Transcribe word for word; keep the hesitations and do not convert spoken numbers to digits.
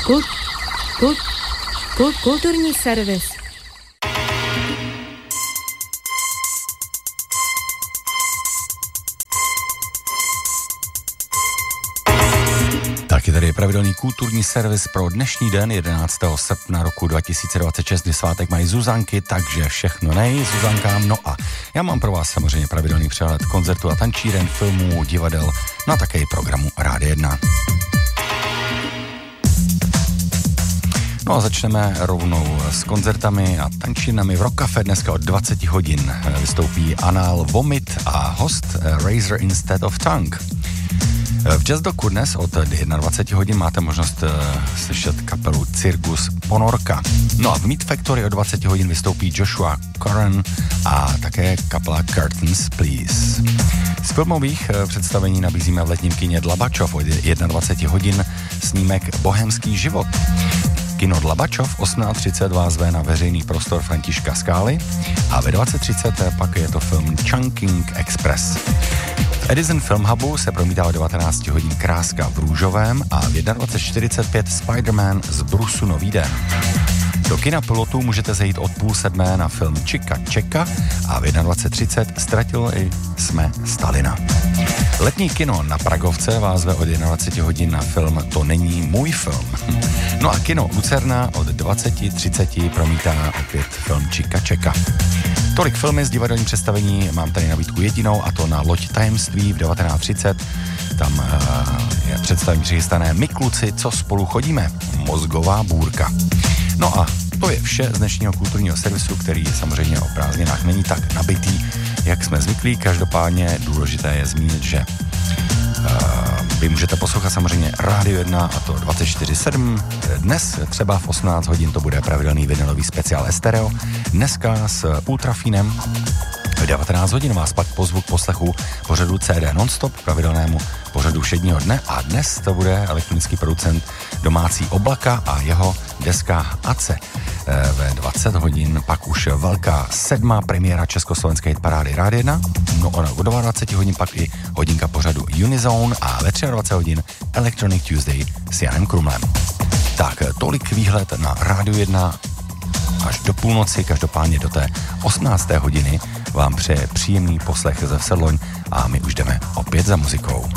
Kult, kult, kult, kulturní servis. Tak je tady pravidelný kulturní servis pro dnešní den, jedenáctého srpna roku dva tisíce dvacet šest, kdy svátek mají Zuzanky, takže všechno nej Zuzankám. No a já mám pro vás samozřejmě pravidelný přehled koncertu a tančíren, filmů, divadel, no a také i programu Rádia jedna. No a začneme rovnou s koncertami a tančinami. V Rock Café dneska od dvacet hodin vystoupí Anal Vomit a host Razor Instead of Tongue. V Jazzdoku dnes od dvacet jedna hodin máte možnost uh, slyšet kapelu Cirkus Ponorka. No a v Meat Factory od dvacet hodin vystoupí Joshua Curran a také kapela Curtains Please. Z filmových uh, představení nabízíme v letním kině Dlabačov od dvacet jedna hodin snímek Bohemský život. Kino Dlabačov osmnáct třicet vás zve na veřejný prostor Františka Skály a ve dvacet třicet pak je to film Chunking Express. V Edison Film Hubu se promítá o devatenáct hodin Kráska v růžovém a v dvacet jedna čtyřicet pět Spider-Man z Brusu Nový den. Do kina Pilotu můžete zajít od půl sedmé na film Čika Čeka a v dvacet jedna třicet Ztratili jsme Stalina. Letní kino na Pragovce vás ve od dvacet jedna hodin na film To není můj film. No a kino Lucerna od dvacet třicet promítá opět film Čika Čeka. Tolik filmy z divadelní představení, mám tady nabídku jedinou a to na Loď tajemství v devatenáct třicet. Tam uh, je představení přichystané My kluci, co spolu chodíme, Mozgová bůrka. No a to je vše z dnešního kulturního servisu, který samozřejmě o prázdninách není tak nabitý, jak jsme zvyklí. Každopádně důležité je zmínit, že uh, vy můžete poslouchat samozřejmě Rádio jedna a to dvacet čtyři sedm. Dnes třeba v osmnáct hodin to bude pravidelný vinylový speciál Estereo. Dneska s Ultrafinem. V devatenáct hodin vás pak pozvu k poslechu pořadu C D Nonstop, pravidelnému pořadu všedního dne a dnes to bude elektronický producent Domácí oblaka a jeho deska Ace. Ve dvacet hodin pak už velká sedmá premiéra československé hitparády Rádia jedna, no o dvacet dva hodin pak i hodinka pořadu Unizone a ve dvacet tři hodin Electronic Tuesday s Janem Krumlem. Tak tolik výhled na Rádiu jedna až do půlnoci, každopádně do té osmnácté hodiny vám přeje příjemný poslech ze Vsedloň a my už jdeme opět za muzikou.